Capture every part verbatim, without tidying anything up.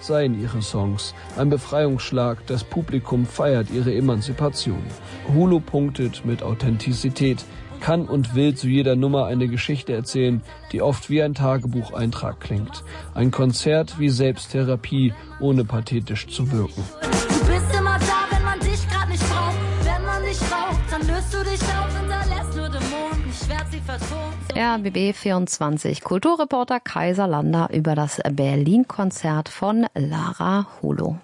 seien ihre Songs. Ein Befreiungsschlag, das Publikum feiert ihre Emanzipation. Hulu punktet mit Authentizität, kann und will zu jeder Nummer eine Geschichte erzählen, die oft wie ein Tagebucheintrag klingt. Ein Konzert wie Selbsttherapie, ohne pathetisch zu wirken. Du bist immer da, wenn man dich gerade nicht braucht. Wenn man dich braucht, dann löst du dich auf und da lässt nur den Mond. Ich werd sie vertont. R B B vierundzwanzig Kulturreporter Kaiser Lander über das Berlin-Konzert von Lara Holo.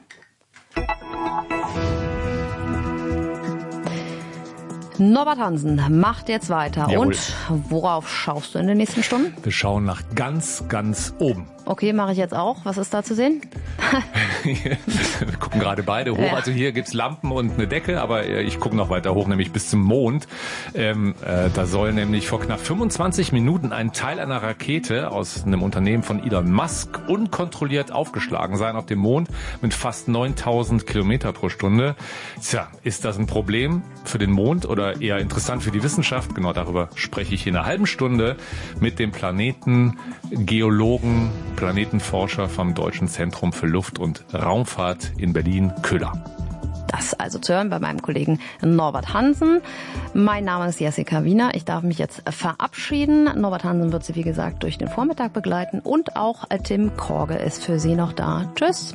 Norbert Hansen macht jetzt weiter. Jawohl. Und worauf schaust du in den nächsten Stunden? Wir schauen nach ganz, ganz oben. Okay, mache ich jetzt auch. Was ist da zu sehen? Wir gucken gerade beide hoch. Ja. Also hier gibt's Lampen und eine Decke, aber ich gucke noch weiter hoch, nämlich bis zum Mond. Ähm, äh, da soll nämlich vor knapp fünfundzwanzig Minuten ein Teil einer Rakete aus einem Unternehmen von Elon Musk unkontrolliert aufgeschlagen sein auf dem Mond mit fast neuntausend Kilometer pro Stunde. Tja, ist das ein Problem für den Mond oder eher interessant für die Wissenschaft? Genau darüber spreche ich in einer halben Stunde mit dem Planetengeologen, Planetenforscher vom Deutschen Zentrum für Luft- und Raumfahrt in Berlin, Köhler. Das also zu hören bei meinem Kollegen Norbert Hansen. Mein Name ist Jessica Wiener. Ich darf mich jetzt verabschieden. Norbert Hansen wird Sie, wie gesagt, durch den Vormittag begleiten. Und auch Tim Korge ist für Sie noch da. Tschüss.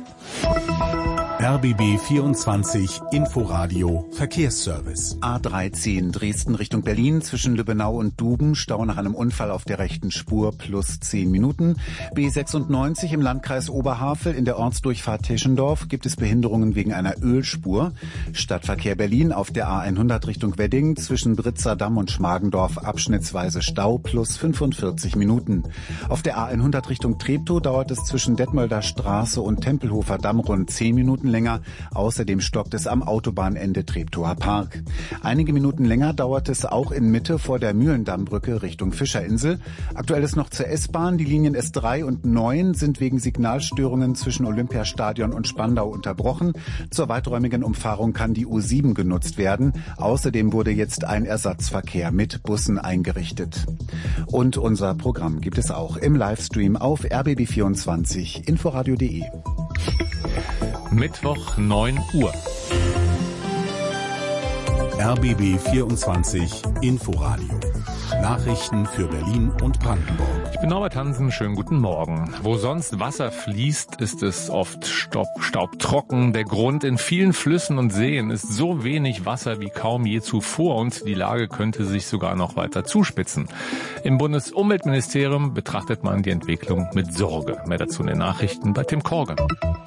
R B B vierundzwanzig Inforadio Verkehrsservice. A dreizehn Dresden Richtung Berlin zwischen Lübbenau und Duben, Stau nach einem Unfall auf der rechten Spur plus zehn Minuten. B sechsundneunzig im Landkreis Oberhavel in der Ortsdurchfahrt Teschendorf gibt es Behinderungen wegen einer Ölspur. Stadtverkehr Berlin auf der A hundert Richtung Wedding zwischen Britzer Damm und Schmargendorf abschnittsweise Stau plus fünfundvierzig Minuten. Auf der A hundert Richtung Treptow dauert es zwischen Detmolder Straße und Tempelhofer Damm rund zehn Minuten länger. Außerdem stockt es am Autobahnende Treptower Park. Einige Minuten länger dauert es auch in Mitte vor der Mühlendammbrücke Richtung Fischerinsel. Aktuell ist noch zur S-Bahn. Die Linien S drei und neun sind wegen Signalstörungen zwischen Olympiastadion und Spandau unterbrochen. Zur weiträumigen Umfahrung kann die U sieben genutzt werden. Außerdem wurde jetzt ein Ersatzverkehr mit Bussen eingerichtet. Und unser Programm gibt es auch im Livestream auf r b b vierundzwanzig inforadio punkt de. Mittwoch, neun Uhr. R B B vierundzwanzig Inforadio. Nachrichten für Berlin und Brandenburg. Ich bin Norbert Hansen, schönen guten Morgen. Wo sonst Wasser fließt, ist es oft staub, staubtrocken. Der Grund: in vielen Flüssen und Seen ist so wenig Wasser wie kaum je zuvor und die Lage könnte sich sogar noch weiter zuspitzen. Im Bundesumweltministerium betrachtet man die Entwicklung mit Sorge. Mehr dazu in den Nachrichten bei Tim Korge.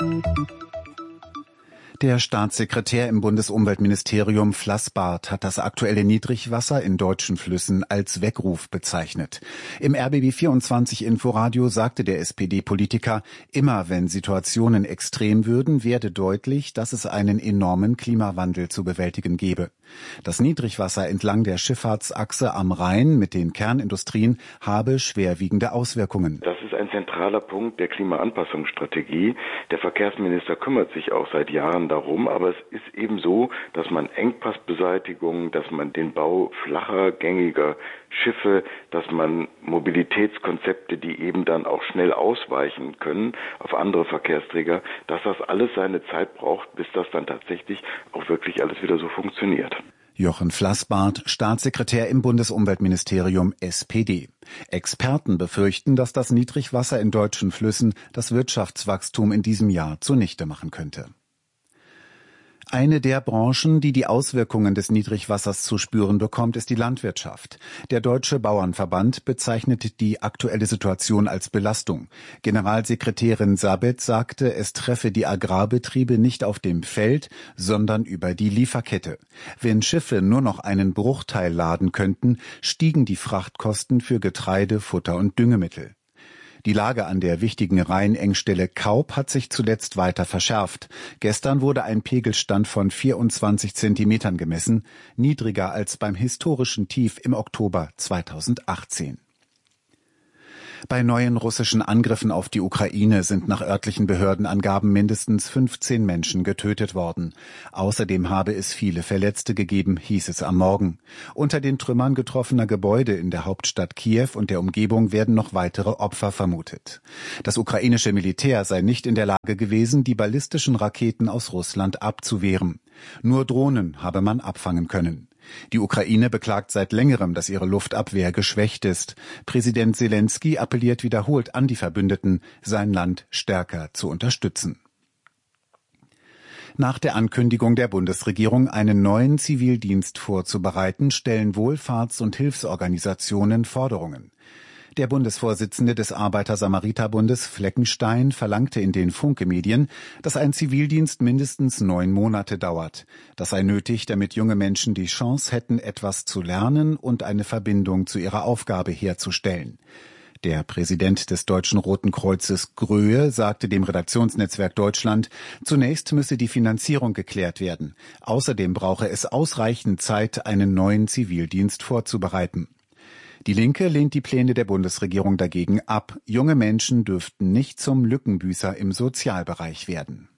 Der Staatssekretär im Bundesumweltministerium Flassbart hat das aktuelle Niedrigwasser in deutschen Flüssen als Weckruf bezeichnet. Im R B B vierundzwanzig Inforadio sagte der S P D-Politiker, immer wenn Situationen extrem würden, werde deutlich, dass es einen enormen Klimawandel zu bewältigen gebe. Das Niedrigwasser entlang der Schifffahrtsachse am Rhein mit den Kernindustrien habe schwerwiegende Auswirkungen. Das ist ein zentraler Punkt der Klimaanpassungsstrategie. Der Verkehrsminister kümmert sich auch seit Jahren darum, aber es ist eben so, dass man Engpassbeseitigung, dass man den Bau flacher, gängiger Schiffe, dass man Mobilitätskonzepte, die eben dann auch schnell ausweichen können auf andere Verkehrsträger, dass das alles seine Zeit braucht, bis das dann tatsächlich auch wirklich alles wieder so funktioniert. Jochen Flassbart, Staatssekretär im Bundesumweltministerium S P D. Experten befürchten, dass das Niedrigwasser in deutschen Flüssen das Wirtschaftswachstum in diesem Jahr zunichte machen könnte. Eine der Branchen, die die Auswirkungen des Niedrigwassers zu spüren bekommt, ist die Landwirtschaft. Der Deutsche Bauernverband bezeichnet die aktuelle Situation als Belastung. Generalsekretärin Sabet sagte, es treffe die Agrarbetriebe nicht auf dem Feld, sondern über die Lieferkette. Wenn Schiffe nur noch einen Bruchteil laden könnten, stiegen die Frachtkosten für Getreide, Futter und Düngemittel. Die Lage an der wichtigen Rheinengstelle Kaup hat sich zuletzt weiter verschärft. Gestern wurde ein Pegelstand von vierundzwanzig Zentimetern gemessen, niedriger als beim historischen Tief im Oktober zweitausendachtzehn. Bei neuen russischen Angriffen auf die Ukraine sind nach örtlichen Behördenangaben mindestens fünfzehn Menschen getötet worden. Außerdem habe es viele Verletzte gegeben, hieß es am Morgen. Unter den Trümmern getroffener Gebäude in der Hauptstadt Kiew und der Umgebung werden noch weitere Opfer vermutet. Das ukrainische Militär sei nicht in der Lage gewesen, die ballistischen Raketen aus Russland abzuwehren. Nur Drohnen habe man abfangen können. Die Ukraine beklagt seit längerem, dass ihre Luftabwehr geschwächt ist. Präsident Selenskyj appelliert wiederholt an die Verbündeten, sein Land stärker zu unterstützen. Nach der Ankündigung der Bundesregierung, einen neuen Zivildienst vorzubereiten, stellen Wohlfahrts- und Hilfsorganisationen Forderungen. Der Bundesvorsitzende des Arbeiter-Samariter-Bundes Fleckenstein verlangte in den Funke-Medien, dass ein Zivildienst mindestens neun Monate dauert. Das sei nötig, damit junge Menschen die Chance hätten, etwas zu lernen und eine Verbindung zu ihrer Aufgabe herzustellen. Der Präsident des Deutschen Roten Kreuzes Gröhe sagte dem Redaktionsnetzwerk Deutschland, zunächst müsse die Finanzierung geklärt werden. Außerdem brauche es ausreichend Zeit, einen neuen Zivildienst vorzubereiten. Die Linke lehnt die Pläne der Bundesregierung dagegen ab. Junge Menschen dürften nicht zum Lückenbüßer im Sozialbereich werden.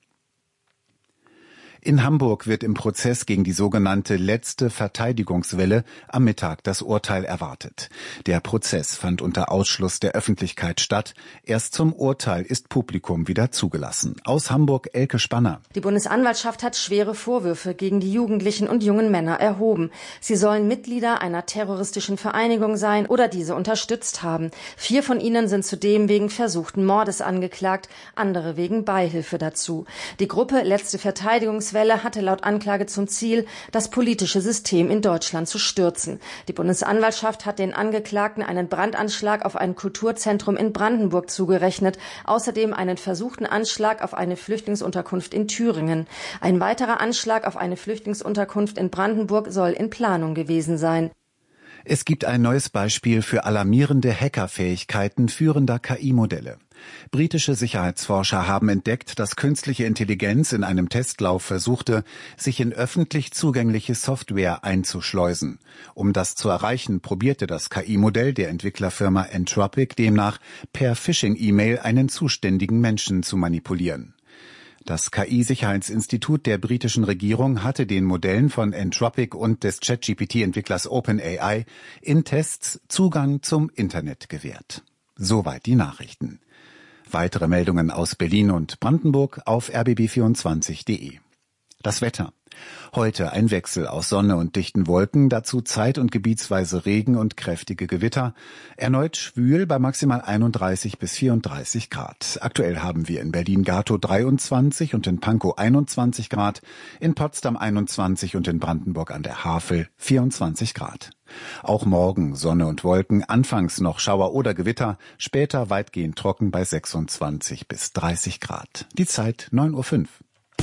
In Hamburg wird im Prozess gegen die sogenannte letzte Verteidigungswelle am Mittag das Urteil erwartet. Der Prozess fand unter Ausschluss der Öffentlichkeit statt. Erst zum Urteil ist Publikum wieder zugelassen. Aus Hamburg Elke Spanner. Die Bundesanwaltschaft hat schwere Vorwürfe gegen die Jugendlichen und jungen Männer erhoben. Sie sollen Mitglieder einer terroristischen Vereinigung sein oder diese unterstützt haben. Vier von ihnen sind zudem wegen versuchten Mordes angeklagt, andere wegen Beihilfe dazu. Die Gruppe Letzte Verteidigungswelle hatte laut Anklage zum Ziel, das politische System in Deutschland zu stürzen. Die Bundesanwaltschaft hat den Angeklagten einen Brandanschlag auf ein Kulturzentrum in Brandenburg zugerechnet, außerdem einen versuchten Anschlag auf eine Flüchtlingsunterkunft in Thüringen. Ein weiterer Anschlag auf eine Flüchtlingsunterkunft in Brandenburg soll in Planung gewesen sein. Es gibt ein neues Beispiel für alarmierende Hackerfähigkeiten führender K I-Modelle. Britische Sicherheitsforscher haben entdeckt, dass künstliche Intelligenz in einem Testlauf versuchte, sich in öffentlich zugängliche Software einzuschleusen. Um das zu erreichen, probierte das K I-Modell der Entwicklerfirma Entropic demnach per Phishing-E-Mail einen zuständigen Menschen zu manipulieren. Das K I-Sicherheitsinstitut der britischen Regierung hatte den Modellen von Entropic und des Chat-G P T-Entwicklers OpenAI in Tests Zugang zum Internet gewährt. Soweit die Nachrichten. Weitere Meldungen aus Berlin und Brandenburg auf r b b vierundzwanzig punkt de. Das Wetter. Heute ein Wechsel aus Sonne und dichten Wolken, dazu zeit- und gebietsweise Regen und kräftige Gewitter. Erneut schwül bei maximal einunddreißig bis vierunddreißig Grad. Aktuell haben wir in Berlin-Gatow dreiundzwanzig und in Pankow einundzwanzig Grad, in Potsdam einundzwanzig und in Brandenburg an der Havel vierundzwanzig Grad. Auch morgen Sonne und Wolken, anfangs noch Schauer oder Gewitter, später weitgehend trocken bei sechsundzwanzig bis dreißig Grad. Die Zeit neun Uhr fünf.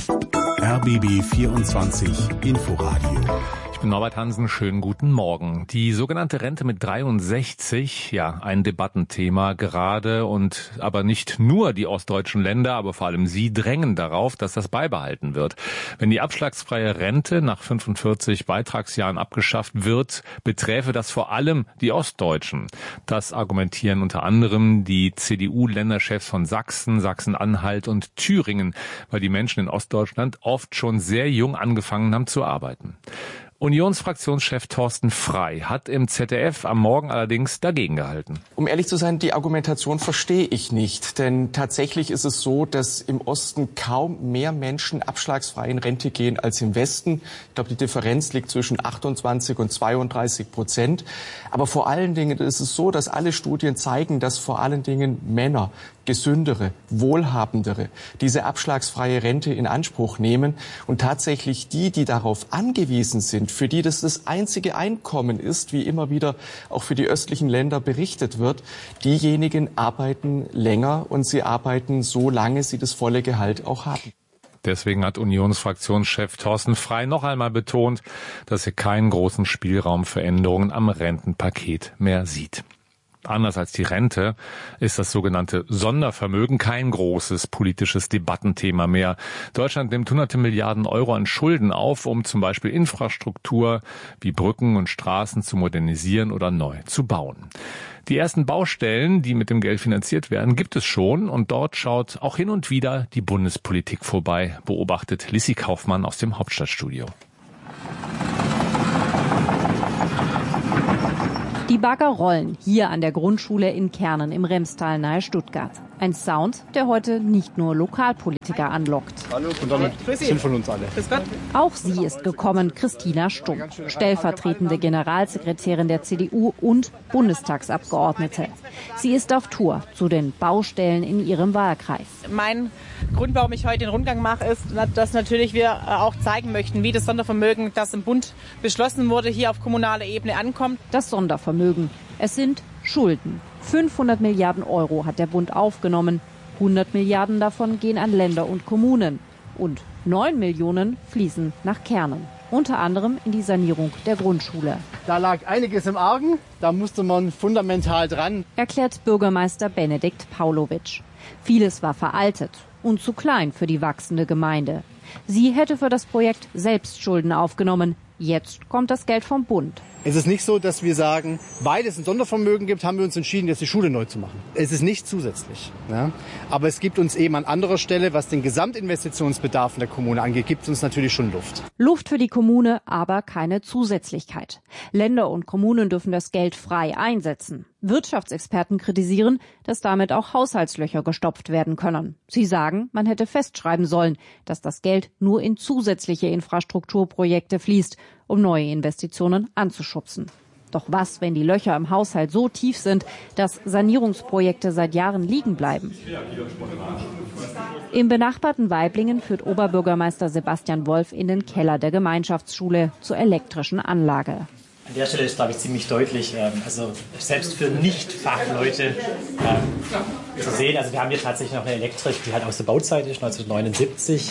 R B B vierundzwanzig Inforadio. Ich bin Norbert Hansen, schönen guten Morgen. Die sogenannte Rente mit dreiundsechzig, ja, ein Debattenthema gerade, und aber nicht nur die ostdeutschen Länder, aber vor allem sie drängen darauf, dass das beibehalten wird. Wenn die abschlagsfreie Rente nach fünfundvierzig Beitragsjahren abgeschafft wird, beträfe das vor allem die Ostdeutschen. Das argumentieren unter anderem die C D U-Länderchefs von Sachsen, Sachsen-Anhalt und Thüringen, weil die Menschen in Ostdeutschland oft schon sehr jung angefangen haben zu arbeiten. Unionsfraktionschef Thorsten Frey hat im Z D F am Morgen allerdings dagegen gehalten. Um ehrlich zu sein, die Argumentation verstehe ich nicht. Denn tatsächlich ist es so, dass im Osten kaum mehr Menschen abschlagsfrei in Rente gehen als im Westen. Ich glaube, die Differenz liegt zwischen achtundzwanzig und zweiunddreißig Prozent. Aber vor allen Dingen ist es so, dass alle Studien zeigen, dass vor allen Dingen Männer, gesündere, wohlhabendere, diese abschlagsfreie Rente in Anspruch nehmen. Und tatsächlich die, die darauf angewiesen sind, für die das das einzige Einkommen ist, wie immer wieder auch für die östlichen Länder berichtet wird, diejenigen arbeiten länger und sie arbeiten so lange sie das volle Gehalt auch haben. Deswegen hat Unionsfraktionschef Thorsten Frey noch einmal betont, dass er keinen großen Spielraum für Änderungen am Rentenpaket mehr sieht. Anders als die Rente ist das sogenannte Sondervermögen kein großes politisches Debattenthema mehr. Deutschland nimmt hunderte Milliarden Euro an Schulden auf, um zum Beispiel Infrastruktur wie Brücken und Straßen zu modernisieren oder neu zu bauen. Die ersten Baustellen, die mit dem Geld finanziert werden, gibt es schon und dort schaut auch hin und wieder die Bundespolitik vorbei, beobachtet Lissi Kaufmann aus dem Hauptstadtstudio. Die Bagger rollen hier an der Grundschule in Kernen im Remstal nahe Stuttgart. Ein Sound, der heute nicht nur Lokalpolitiker anlockt. Hallo, und damit sind von uns alle. Auch sie ist gekommen, Christina Stump, stellvertretende Generalsekretärin der C D U und Bundestagsabgeordnete. Sie ist auf Tour zu den Baustellen in ihrem Wahlkreis. Mein Grund, warum ich heute den Rundgang mache, ist, dass natürlich wir auch zeigen möchten, wie das Sondervermögen, das im Bund beschlossen wurde, hier auf kommunaler Ebene ankommt. Das Sondervermögen. Es sind Schulden. fünfhundert Milliarden Euro hat der Bund aufgenommen. hundert Milliarden davon gehen an Länder und Kommunen. Und neun Millionen fließen nach Kernen. Unter anderem in die Sanierung der Grundschule. Da lag einiges im Argen, da musste man fundamental dran. Erklärt Bürgermeister Benedikt Paulovic. Vieles war veraltet und zu klein für die wachsende Gemeinde. Sie hätte für das Projekt selbst Schulden aufgenommen. Jetzt kommt das Geld vom Bund. Es ist nicht so, dass wir sagen, weil es ein Sondervermögen gibt, haben wir uns entschieden, jetzt die Schule neu zu machen. Es ist nicht zusätzlich. Ja? Aber es gibt uns eben an anderer Stelle, was den Gesamtinvestitionsbedarf in der Kommune angeht, gibt es uns natürlich schon Luft. Luft für die Kommune, aber keine Zusätzlichkeit. Länder und Kommunen dürfen das Geld frei einsetzen. Wirtschaftsexperten kritisieren, dass damit auch Haushaltslöcher gestopft werden können. Sie sagen, man hätte festschreiben sollen, dass das Geld nur in zusätzliche Infrastrukturprojekte fließt, um neue Investitionen anzuschubsen. Doch was, wenn die Löcher im Haushalt so tief sind, dass Sanierungsprojekte seit Jahren liegen bleiben? Im benachbarten Waiblingen führt Oberbürgermeister Sebastian Wolf in den Keller der Gemeinschaftsschule zur elektrischen Anlage. An der Stelle ist, glaube ich, ziemlich deutlich, also selbst für Nicht-Fachleute äh, zu sehen. Also wir haben hier tatsächlich noch eine Elektrik, die halt aus der Bauzeit ist, neunzehnhundertneunundsiebzig.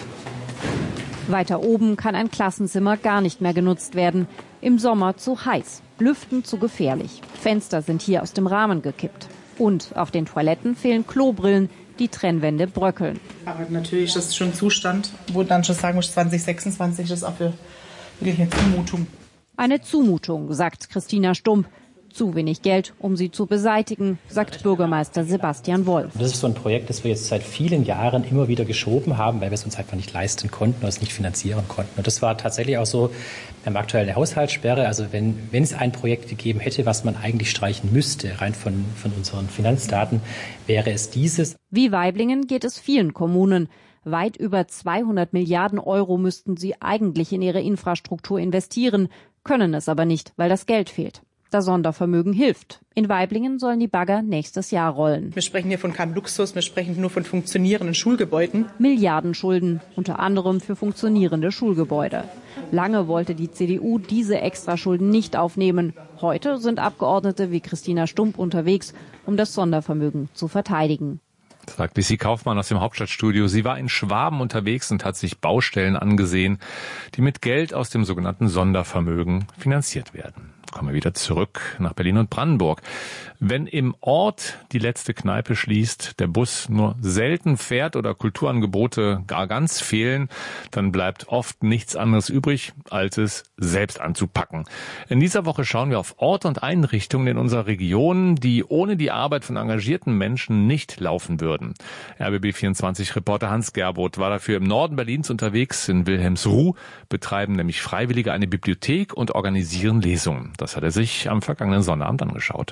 Weiter oben kann ein Klassenzimmer gar nicht mehr genutzt werden. Im Sommer zu heiß, Lüften zu gefährlich. Fenster sind hier aus dem Rahmen gekippt. Und auf den Toiletten fehlen Klobrillen, die Trennwände bröckeln. Aber natürlich ist das schon ein Zustand, wo dann schon sagen muss, zwanzig sechsundzwanzig ist auch für wirklich eine Zumutung. Eine Zumutung, sagt Christina Stump. Zu wenig Geld, um sie zu beseitigen, sagt Bürgermeister Sebastian Wolf. Das ist so ein Projekt, das wir jetzt seit vielen Jahren immer wieder geschoben haben, weil wir es uns einfach nicht leisten konnten oder es nicht finanzieren konnten. Und das war tatsächlich auch so beim aktuellen Haushaltssperre. Also wenn, wenn es ein Projekt gegeben hätte, was man eigentlich streichen müsste, rein von, von unseren Finanzdaten, wäre es dieses. Wie Waiblingen geht es vielen Kommunen. Weit über zweihundert Milliarden Euro müssten sie eigentlich in ihre Infrastruktur investieren, können es aber nicht, weil das Geld fehlt. Das Sondervermögen hilft. In Waiblingen sollen die Bagger nächstes Jahr rollen. Wir sprechen hier von keinem Luxus, wir sprechen nur von funktionierenden Schulgebäuden. Milliardenschulden, unter anderem für funktionierende Schulgebäude. Lange wollte die C D U diese Extraschulden nicht aufnehmen. Heute sind Abgeordnete wie Christina Stump unterwegs, um das Sondervermögen zu verteidigen. Sagt Lissi Kaufmann aus dem Hauptstadtstudio. Sie war in Schwaben unterwegs und hat sich Baustellen angesehen, die mit Geld aus dem sogenannten Sondervermögen finanziert werden. Kommen wir wieder zurück nach Berlin und Brandenburg. Wenn im Ort die letzte Kneipe schließt, der Bus nur selten fährt oder Kulturangebote gar ganz fehlen, dann bleibt oft nichts anderes übrig, als es selbst anzupacken. In dieser Woche schauen wir auf Orte und Einrichtungen in unserer Region, die ohne die Arbeit von engagierten Menschen nicht laufen würden. R B B vierundzwanzig-Reporter Hans Gerboth war dafür im Norden Berlins unterwegs. In Wilhelmsruh betreiben nämlich Freiwillige eine Bibliothek und organisieren Lesungen. Das hat er sich am vergangenen Sonnabend angeschaut.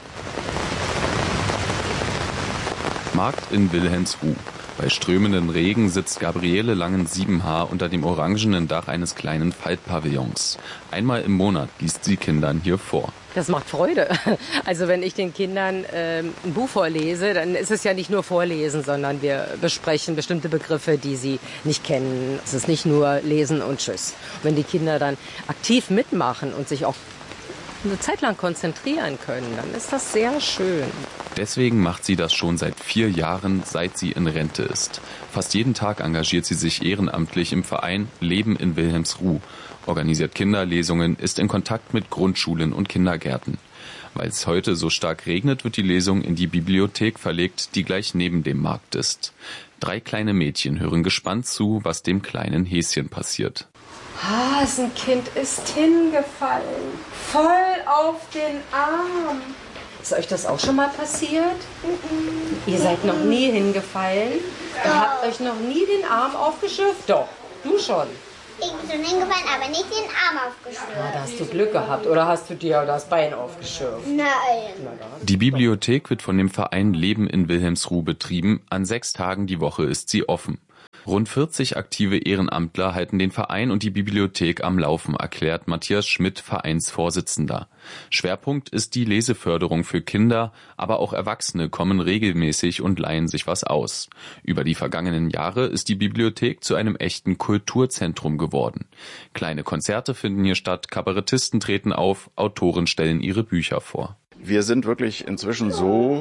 Markt in Wilhelmsruh. Bei strömenden Regen sitzt Gabriele Langen-Siebenhaar unter dem orangenen Dach eines kleinen Faltpavillons. Einmal im Monat liest sie Kindern hier vor. Das macht Freude. Also wenn ich den Kindern äh, ein Buch vorlese, dann ist es ja nicht nur Vorlesen, sondern wir besprechen bestimmte Begriffe, die sie nicht kennen. Es ist nicht nur Lesen und Tschüss. Wenn die Kinder dann aktiv mitmachen und sich auch eine Zeit lang konzentrieren können, dann ist das sehr schön. Deswegen macht sie das schon seit vier Jahren, seit sie in Rente ist. Fast jeden Tag engagiert sie sich ehrenamtlich im Verein Leben in Wilhelmsruh, organisiert Kinderlesungen, ist in Kontakt mit Grundschulen und Kindergärten. Weil es heute so stark regnet, wird die Lesung in die Bibliothek verlegt, die gleich neben dem Markt ist. Drei kleine Mädchen hören gespannt zu, was dem kleinen Häschen passiert. Hasenkind ist hingefallen, voll auf den Arm. Ist euch das auch schon mal passiert? Mhm. Ihr seid noch nie hingefallen? Ihr habt euch noch nie den Arm aufgeschürft? Doch, du schon. Ich bin schon hingefallen, aber nicht den Arm aufgeschürft. Ja, da hast du Glück gehabt. Oder hast du dir das Bein aufgeschürft? Nein. Die Bibliothek wird von dem Verein Leben in Wilhelmsruh betrieben. An sechs Tagen die Woche ist sie offen. Rund vierzig aktive Ehrenamtler halten den Verein und die Bibliothek am Laufen, erklärt Matthias Schmidt, Vereinsvorsitzender. Schwerpunkt ist die Leseförderung für Kinder, aber auch Erwachsene kommen regelmäßig und leihen sich was aus. Über die vergangenen Jahre ist die Bibliothek zu einem echten Kulturzentrum geworden. Kleine Konzerte finden hier statt, Kabarettisten treten auf, Autoren stellen ihre Bücher vor. Wir sind wirklich inzwischen so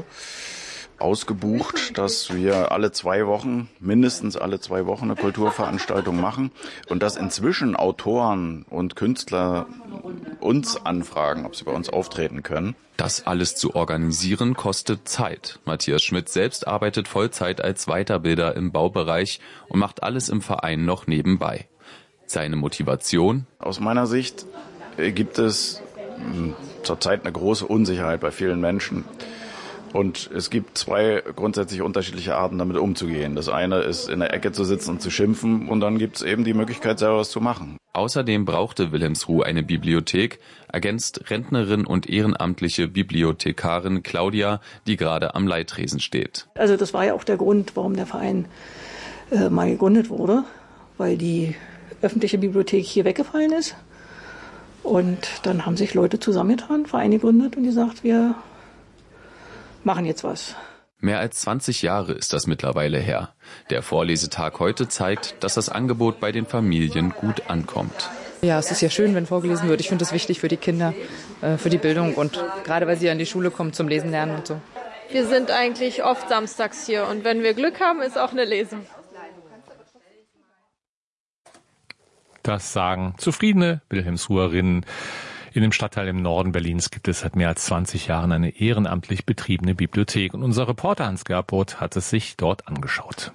ausgebucht, dass wir alle zwei Wochen, mindestens alle zwei Wochen eine Kulturveranstaltung machen und dass inzwischen Autoren und Künstler uns anfragen, ob sie bei uns auftreten können. Das alles zu organisieren kostet Zeit. Matthias Schmidt selbst arbeitet Vollzeit als Weiterbilder im Baubereich und macht alles im Verein noch nebenbei. Seine Motivation? Aus meiner Sicht gibt es zurzeit eine große Unsicherheit bei vielen Menschen. Und es gibt zwei grundsätzlich unterschiedliche Arten, damit umzugehen. Das eine ist, in der Ecke zu sitzen und zu schimpfen, und dann gibt es eben die Möglichkeit, selber was zu machen. Außerdem brauchte Wilhelmsruh eine Bibliothek, ergänzt Rentnerin und ehrenamtliche Bibliothekarin Claudia, die gerade am Leittresen steht. Also das war ja auch der Grund, warum der Verein äh, mal gegründet wurde, weil die öffentliche Bibliothek hier weggefallen ist. Und dann haben sich Leute zusammengetan, Verein gegründet und gesagt, wir machen jetzt was. Mehr als zwanzig Jahre ist das mittlerweile her. Der Vorlesetag heute zeigt, dass das Angebot bei den Familien gut ankommt. Ja, es ist ja schön, wenn vorgelesen wird. Ich finde es wichtig für die Kinder, für die Bildung und gerade weil sie an die Schule kommen zum Lesen lernen und so. Wir sind eigentlich oft samstags hier und wenn wir Glück haben, ist auch eine Lesung. Das sagen zufriedene Wilhelmsruherinnen. In dem Stadtteil im Norden Berlins gibt es seit mehr als zwanzig Jahren eine ehrenamtlich betriebene Bibliothek. Und unser Reporter Hans Gerpoth hat es sich dort angeschaut.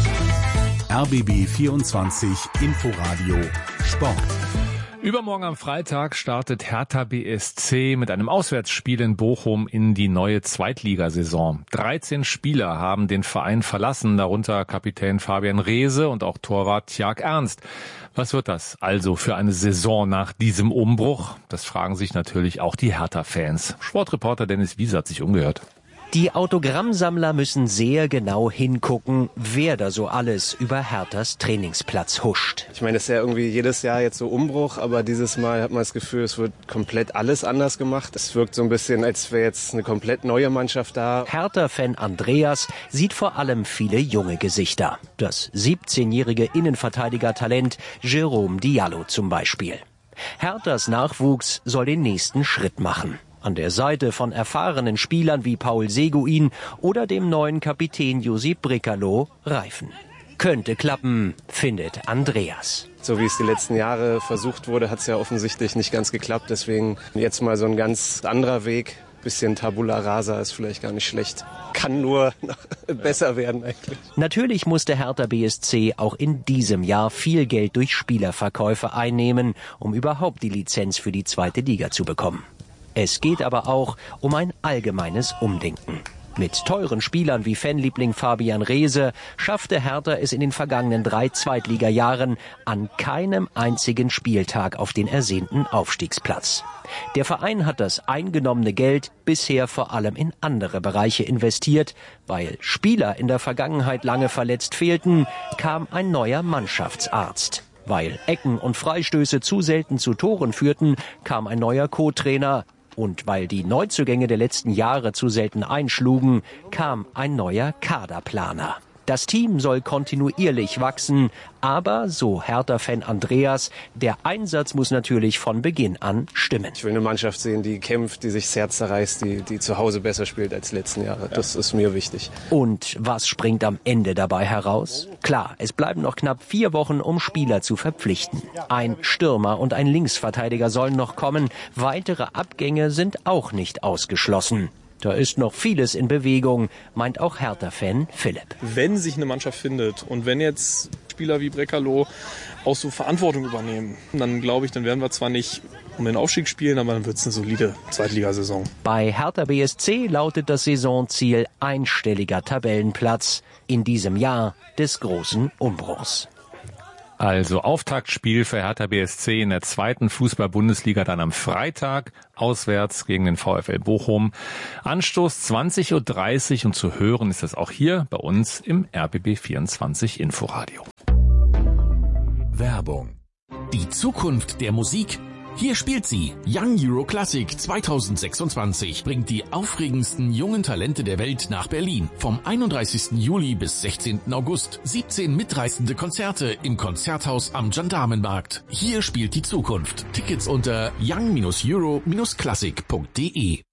R B B vierundzwanzig Inforadio Sport. Übermorgen am Freitag startet Hertha B S C mit einem Auswärtsspiel in Bochum in die neue Zweitligasaison. dreizehn Spieler haben den Verein verlassen, darunter Kapitän Fabian Reese und auch Torwart Tjark Ernst. Was wird das also für eine Saison nach diesem Umbruch? Das fragen sich natürlich auch die Hertha-Fans. Sportreporter Dennis Wiese hat sich umgehört. Die Autogrammsammler müssen sehr genau hingucken, wer da so alles über Herthas Trainingsplatz huscht. Ich meine, es ist ja irgendwie jedes Jahr jetzt so Umbruch, aber dieses Mal hat man das Gefühl, es wird komplett alles anders gemacht. Es wirkt so ein bisschen, als wäre jetzt eine komplett neue Mannschaft da. Hertha-Fan Andreas sieht vor allem viele junge Gesichter. Das siebzehnjährige Innenverteidiger-Talent Jerome Diallo zum Beispiel. Herthas Nachwuchs soll den nächsten Schritt machen. An der Seite von erfahrenen Spielern wie Paul Seguin oder dem neuen Kapitän Josip Brekalo reifen. Könnte klappen, findet Andreas. So wie es die letzten Jahre versucht wurde, hat es ja offensichtlich nicht ganz geklappt. Deswegen jetzt mal so ein ganz anderer Weg. Bisschen Tabula Rasa ist vielleicht gar nicht schlecht. Kann nur besser werden eigentlich. Natürlich musste Hertha B S C auch in diesem Jahr viel Geld durch Spielerverkäufe einnehmen, um überhaupt die Lizenz für die zweite Liga zu bekommen. Es geht aber auch um ein allgemeines Umdenken. Mit teuren Spielern wie Fanliebling Fabian Reese schaffte Hertha es in den vergangenen drei Zweitligajahren an keinem einzigen Spieltag auf den ersehnten Aufstiegsplatz. Der Verein hat das eingenommene Geld bisher vor allem in andere Bereiche investiert. Weil Spieler in der Vergangenheit lange verletzt fehlten, kam ein neuer Mannschaftsarzt. Weil Ecken und Freistöße zu selten zu Toren führten, kam ein neuer Co-Trainer. Und weil die Neuzugänge der letzten Jahre zu selten einschlugen, kam ein neuer Kaderplaner. Das Team soll kontinuierlich wachsen, aber, so Hertha-Fan Andreas, der Einsatz muss natürlich von Beginn an stimmen. Ich will eine Mannschaft sehen, die kämpft, die sich das Herz zerreißt, die, die zu Hause besser spielt als letzten Jahre. Das ist mir wichtig. Und was springt am Ende dabei heraus? Klar, es bleiben noch knapp vier Wochen, um Spieler zu verpflichten. Ein Stürmer und ein Linksverteidiger sollen noch kommen. Weitere Abgänge sind auch nicht ausgeschlossen. Da ist noch vieles in Bewegung, meint auch Hertha-Fan Philipp. Wenn sich eine Mannschaft findet und wenn jetzt Spieler wie Brekalo auch so Verantwortung übernehmen, dann glaube ich, dann werden wir zwar nicht um den Aufstieg spielen, aber dann wird es eine solide Zweitligasaison. Bei Hertha B S C lautet das Saisonziel einstelliger Tabellenplatz in diesem Jahr des großen Umbruchs. Also Auftaktspiel für Hertha B S C in der zweiten Fußball-Bundesliga dann am Freitag, auswärts gegen den VfL Bochum. Anstoß zwanzig Uhr dreißig und zu hören ist das auch hier bei uns im R B B vierundzwanzig Inforadio. Werbung. Die Zukunft der Musik? Hier spielt sie. Young Euro Classic zweitausendsechsundzwanzig bringt die aufregendsten jungen Talente der Welt nach Berlin. Vom einunddreißigsten Juli bis sechzehnten August. siebzehn mitreißende Konzerte im Konzerthaus am Gendarmenmarkt. Hier spielt die Zukunft. Tickets unter young Euro Classic punkt de.